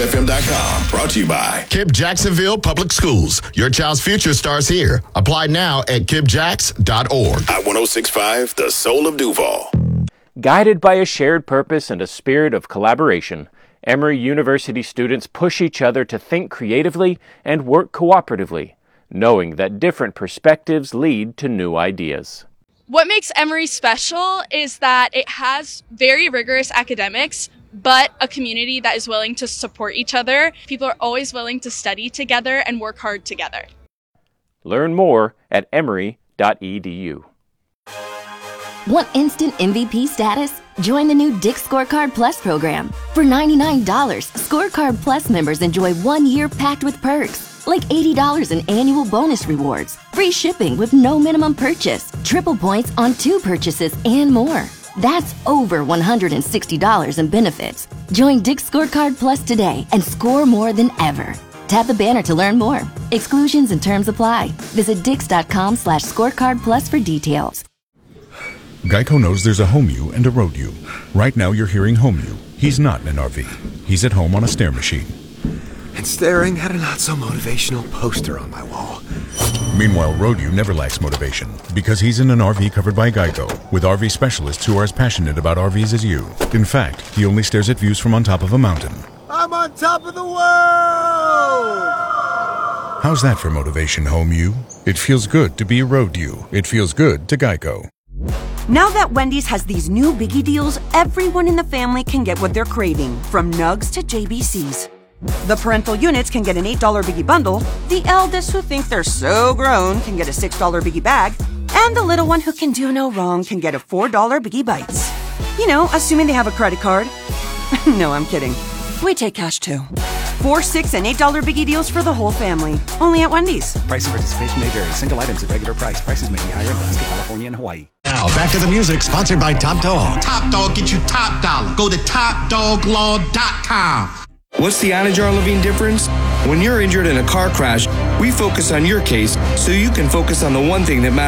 KipJacksonvilleLiveFM.com. Brought to you by KIPP Jacksonville Public Schools. Your child's future starts here. Apply now at kipjacks.org. I 106.5, the soul of Duval. Guided by a shared purpose and a spirit of collaboration, Emory University students push each other to think creatively and work cooperatively, knowing that different perspectives lead to new ideas. What makes Emory special is that it has very rigorous academics, but a community that is willing to support each other. People are always willing to study together and work hard together. Learn more at emory.edu. Want instant MVP status? Join the new Dick's Scorecard Plus program. For $99, Scorecard Plus members enjoy 1 year packed with perks, like $80 in annual bonus rewards, free shipping with no minimum purchase, triple points on 2 purchases, and more. That's over $160 in benefits. Join Dick's Scorecard Plus today and score more than ever. Tap the banner to learn more. Exclusions and terms apply. Visit dix.com/scorecardplus for details. Geico knows there's a home you and a road you. Right now you're hearing home you. He's not in an RV. He's at home on a stair machine. And staring at a not-so-motivational poster on my wall. Meanwhile, road you never lacks motivation because he's in an RV covered by Geico with RV specialists who are as passionate about RVs as you. In fact, he only stares at views from on top of a mountain. I'm on top of the world! How's that for motivation, home you? It feels good to be a road you. It feels good to Geico. Now that Wendy's has these new biggie deals, everyone in the family can get what they're craving, from nugs to JBCs. The parental units can get an $8 biggie bundle, the eldest who think they're so grown can get a $6 biggie bag, and the little one who can do no wrong can get a $4 biggie bites. You know, assuming they have a credit card. No, I'm kidding. We take cash too. 4, 6, and $8 biggie deals for the whole family. Only at Wendy's. Price and participation may vary. Single items at regular price. Prices may be higher in Alaska, California, and Hawaii. Now, back to the music, sponsored by Top Dog. Top Dog get you top dollar. Go to TopDogLaw.com. What's the Anajar Levine difference? When you're injured in a car crash, we focus on your case so you can focus on the one thing that matters.